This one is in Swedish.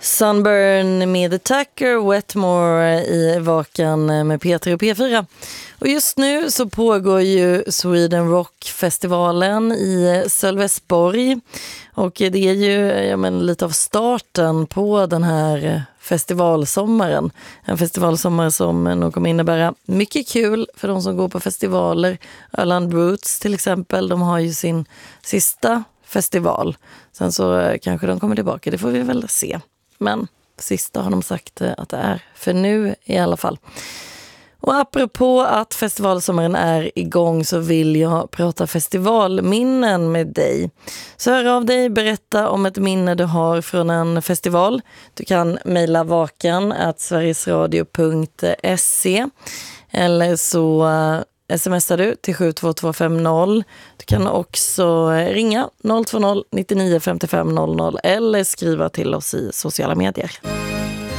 Sunburn med The Tucker, Wetmore i Vakan med P3 och P4. Och just nu så pågår ju Sweden Rock-festivalen i Sölvesborg. Och det är ju lite av starten på den här festivalsommaren. En festivalsommar som nog kommer innebära mycket kul för de som går på festivaler. Öland Roots till exempel, de har ju sin sista festival. Sen så kanske de kommer tillbaka, det får vi väl se. Men sista har de sagt att det är för nu i alla fall. Och apropå att festivalsommaren är igång så vill jag prata festivalminnen med dig. Så hör av dig, berätta om ett minne du har från en festival. Du kan mejla vakan@sverigesradio.se eller så smsar du till 72250. Du kan också ringa 020 99 55 00 eller skriva till oss i sociala medier.